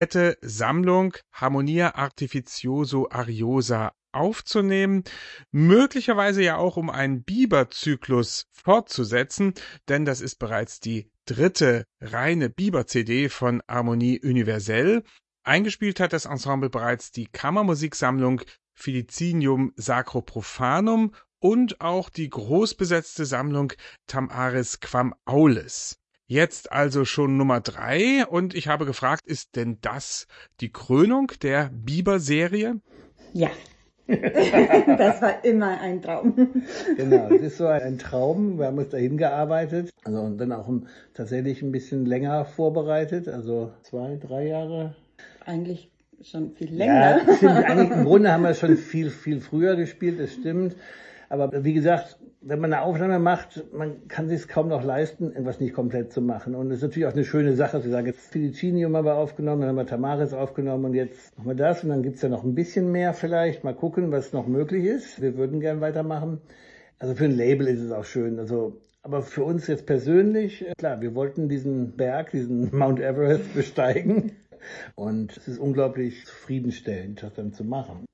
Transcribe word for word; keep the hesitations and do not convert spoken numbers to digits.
komplette Sammlung Harmonia Artificioso Ariosa aufzunehmen, möglicherweise ja auch um einen Bieber-Zyklus fortzusetzen, denn das ist bereits die dritte reine Bieber-C D von Harmonie Universelle. Eingespielt hat das Ensemble bereits die Kammermusiksammlung Felicinium Sacro Profanum und auch die großbesetzte Sammlung Tam Aris Quam Aulis. Jetzt also schon Nummer drei und ich habe gefragt, ist denn das die Krönung der Bieber-Serie? Ja, das war immer ein Traum. Genau, es ist so ein Traum. Wir haben uns dahin gearbeitet, also und dann auch tatsächlich ein bisschen länger vorbereitet, also zwei, drei Jahre. Eigentlich schon viel länger. Ja, stimmt. Eigentlich im Grunde haben wir schon viel, viel früher gespielt, das stimmt. Aber wie gesagt, wenn man eine Aufnahme macht, man kann sich es kaum noch leisten, irgendwas nicht komplett zu machen. Und es ist natürlich auch eine schöne Sache, zu sagen, jetzt Felicinium haben wir aufgenommen, dann haben wir Tam Aris aufgenommen und jetzt machen wir das. Und dann gibt's ja noch ein bisschen mehr vielleicht. Mal gucken, was noch möglich ist. Wir würden gern weitermachen. Also für ein Label ist es auch schön. Also, aber für uns jetzt persönlich, klar, wir wollten diesen Berg, diesen Mount Everest besteigen. Und es ist unglaublich zufriedenstellend, das dann zu machen.